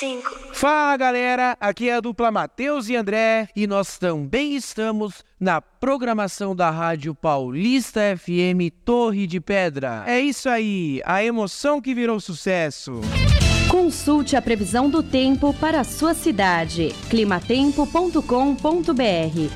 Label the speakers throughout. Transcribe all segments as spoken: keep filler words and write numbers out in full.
Speaker 1: cinco.
Speaker 2: Fala galera, aqui é a dupla Matheus e André e nós também estamos na programação da Rádio Paulista F M Torre de Pedra. É isso aí, a emoção que virou sucesso.
Speaker 3: Consulte a previsão do tempo para a sua cidade. climatempo ponto com ponto br.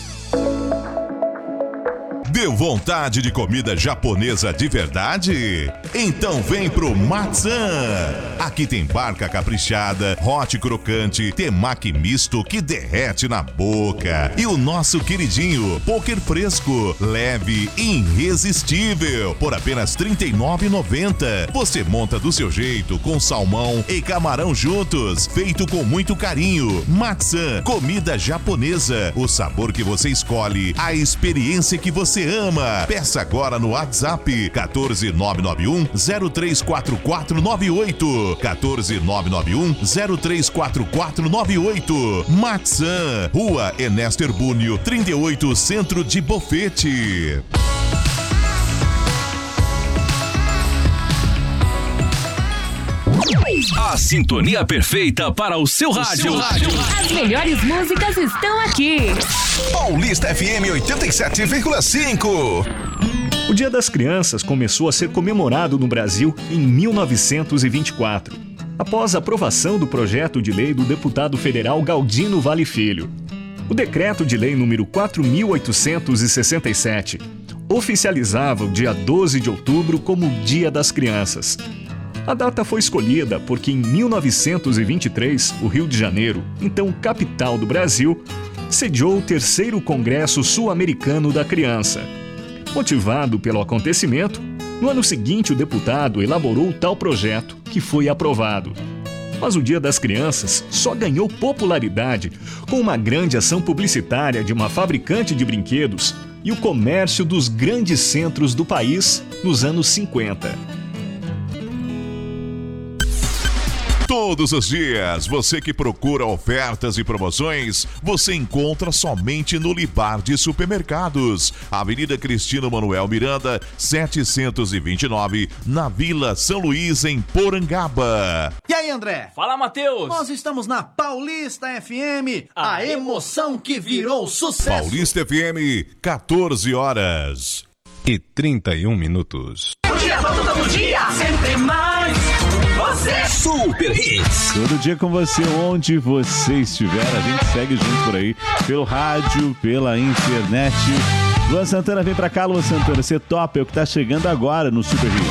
Speaker 4: Deu vontade de comida japonesa de verdade? Então vem pro Matzan! Aqui tem barca caprichada, hot crocante, temaki misto que derrete na boca. E o nosso queridinho, poker fresco, leve e irresistível, por apenas trinta e nove reais e noventa centavos. Você monta do seu jeito, com salmão e camarão juntos, feito com muito carinho. Matzan, comida japonesa, o sabor que você escolhe, a experiência que você ama. Peça agora no WhatsApp quatorze nove nove um zero três quatro quatro nove oito. quatorze nove nove um zero três quatro quatro nove oito. Matzan, Rua Ernesto Herbúnio, trinta e oito, Centro de Bofete.
Speaker 5: A sintonia perfeita para o seu rádio.
Speaker 3: As melhores músicas estão aqui.
Speaker 6: Paulista F M oitenta e sete vírgula cinco.
Speaker 7: O Dia das Crianças começou a ser comemorado no Brasil em mil novecentos e vinte e quatro, após a aprovação do projeto de lei do deputado federal Galdino Vale Filho. O decreto de lei número quatro mil oitocentos e sessenta e sete oficializava o dia doze de outubro como Dia das Crianças. A data foi escolhida porque em mil novecentos e vinte e três, o Rio de Janeiro, então capital do Brasil, sediou o terceiro Congresso Sul-Americano da Criança. Motivado pelo acontecimento, no ano seguinte o deputado elaborou tal projeto, que foi aprovado. Mas o Dia das Crianças só ganhou popularidade com uma grande ação publicitária de uma fabricante de brinquedos e o comércio dos grandes centros do país nos anos cinquenta.
Speaker 4: Todos os dias, você que procura ofertas e promoções, você encontra somente no Libar de Supermercados, Avenida Cristino Manuel Miranda, setecentos e vinte e nove, na Vila São Luís, em Porangaba.
Speaker 8: E aí, André?
Speaker 5: Fala, Matheus!
Speaker 8: Nós estamos na Paulista F M, a, a emoção que virou sucesso.
Speaker 4: Paulista F M, quatorze horas
Speaker 9: e trinta e um minutos.
Speaker 10: O dia todo, todo dia, sempre mais. Você
Speaker 9: Super Hits.
Speaker 11: Todo dia com você, onde você estiver. A gente segue junto por aí, pelo rádio, pela internet. Luan Santana, vem pra cá, Luan Santana. Você topa, é o que tá chegando agora no Super Hits.